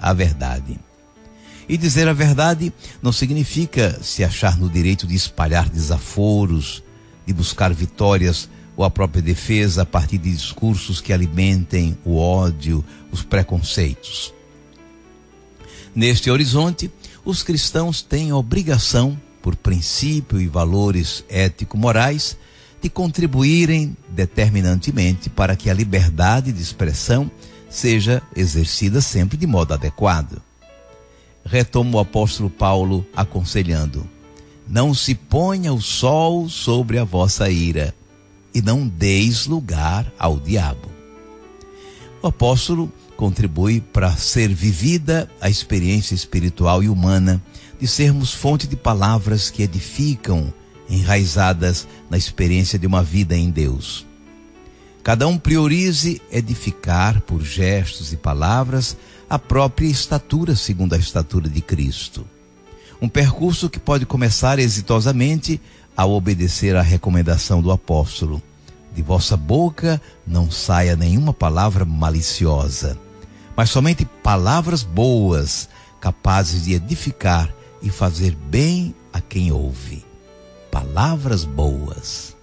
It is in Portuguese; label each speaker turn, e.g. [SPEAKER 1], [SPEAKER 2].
[SPEAKER 1] a verdade. E dizer a verdade não significa se achar no direito de espalhar desaforos, de buscar vitórias ou a própria defesa a partir de discursos que alimentem o ódio, os preconceitos. Neste horizonte, os cristãos têm a obrigação, por princípio e valores ético-morais, de contribuírem determinantemente para que a liberdade de expressão seja exercida sempre de modo adequado. Retoma o apóstolo Paulo aconselhando: não se ponha o sol sobre a vossa ira, e não deis lugar ao diabo. O apóstolo contribui para ser vivida a experiência espiritual e humana de sermos fonte de palavras que edificam, enraizadas na experiência de uma vida em Deus. Cada um priorize edificar por gestos e palavras a própria estatura segundo a estatura de Cristo. Um percurso que pode começar exitosamente ao obedecer à recomendação do apóstolo: de vossa boca não saia nenhuma palavra maliciosa, mas somente palavras boas, capazes de edificar e fazer bem a quem ouve. Palavras boas.